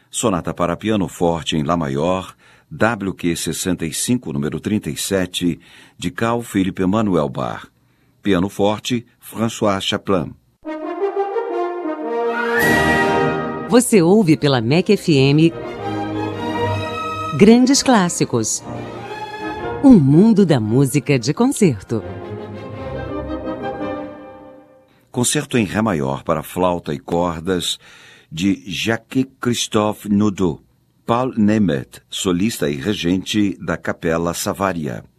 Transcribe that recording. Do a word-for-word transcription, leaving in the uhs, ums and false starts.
Sonata para piano forte em Lá maior, W Q sessenta e cinco, número trinta e sete, de Carl Philipp Emanuel Bach. Piano forte, François Chaplin. Você ouve pela M E C F M Grandes Clássicos. Um mundo da música de concerto. Concerto em Ré maior para flauta e cordas, de Jacques-Christophe Naudot. Paul Nemeth, solista e regente da Capela Savaria.